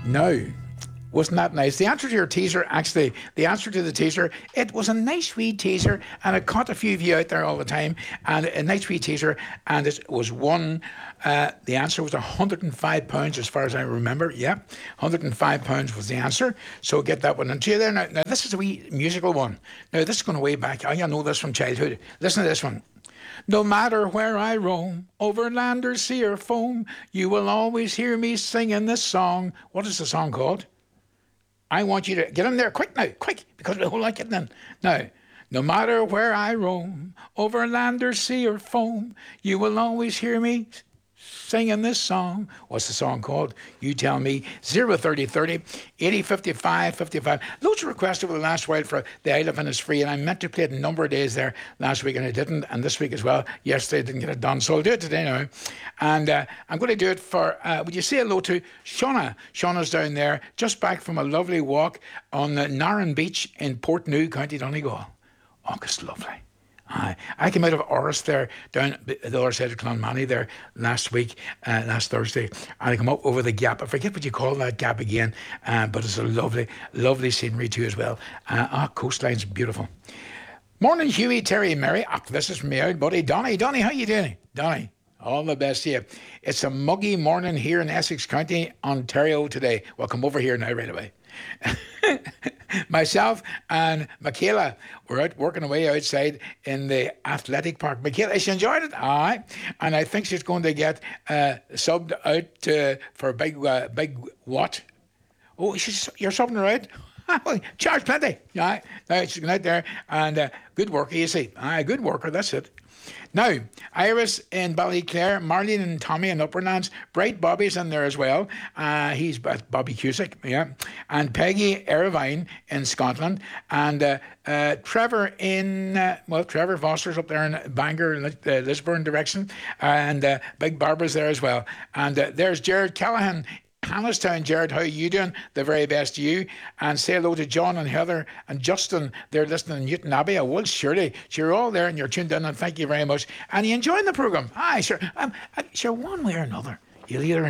No. Wasn't that nice? The answer to your teaser, actually, the answer to the teaser, it was a nice wee teaser, and it caught a few of you out there all the time, and a nice wee teaser, and it was one, the answer was £105, as far as I remember. Yeah, £105 was the answer, so get that one into you there. Now, this is a wee musical one. Now, this is going way back. I know this from childhood. Listen to this one. No matter where I roam, over land or sea or foam, you will always hear me singing this song. What is the song called? I want you to get in there quick now, quick, because we don't like it then. Now, no matter where I roam, over land or sea or foam, you will always hear me singing this song. What's the song called? You tell me. 03030 80 55 55. Loads of requests over the last while for The Elephant Is Free, and I meant to play it a number of days there last week, and I didn't, and this week as well. Yesterday I didn't get it done, so I'll do it today now. And I'm going to do it for, would you say hello to Shauna? Shauna's down there, just back from a lovely walk on the Narran Beach in Portnew, County Donegal. Oh, it's lovely. I came out of Oris there, down the other side of Clonmany there last week, last Thursday, and I come up over the gap. I forget what you call that gap again, but it's a lovely, lovely scenery too as well. Coastline's beautiful. Morning, Hughie, Terry, Mary. This is from me out, buddy. Donny, how you doing? Donny, all the best to you. It's a muggy morning here in Essex County, Ontario today. Well, come over here now right away. Myself and Michaela were out working away outside in the athletic park. Michaela, she enjoyed it, aye, and I think she's going to get subbed out for big what? Oh, you're subbing her out? Charge plenty. Aye, now she's going out there and good worker, you see. Aye, good worker, that's it. Now, Iris in Ballyclare, Marlene and Tommy in Upperlands, Bright Bobby's in there as well. He's Bobby Cusick, yeah. And Peggy Irvine in Scotland. And Trevor in, Trevor Foster's up there in Bangor, Lisburn direction. And Big Barbara's there as well. And there's Jared Callahan. Hannistown, Jared, how are you doing? The very best to you. And say hello to John and Heather and Justin. They're listening in Newton Abbey. I will, surely. So you're all there and you're tuned in, and thank you very much. And you enjoying the programme? Aye, sure. Sure, one way or another, you'll either